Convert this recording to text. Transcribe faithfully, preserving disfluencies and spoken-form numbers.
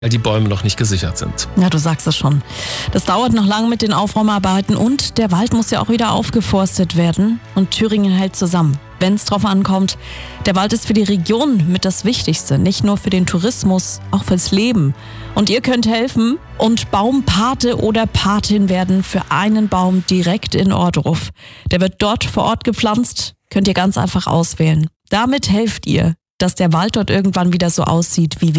weil die Bäume noch nicht gesichert sind. Ja, du sagst es schon. Das dauert noch lange mit den Aufräumarbeiten und der Wald muss ja auch wieder aufgeforstet werden und Thüringen hält zusammen. Wenn es drauf ankommt, der Wald ist für die Region mit das Wichtigste, nicht nur für den Tourismus, auch fürs Leben. Und ihr könnt helfen und Baumpate oder Patin werden für einen Baum direkt in Ohrdruf. Der wird dort vor Ort gepflanzt, könnt ihr ganz einfach auswählen. Damit helft ihr, dass der Wald dort irgendwann wieder so aussieht, wie wir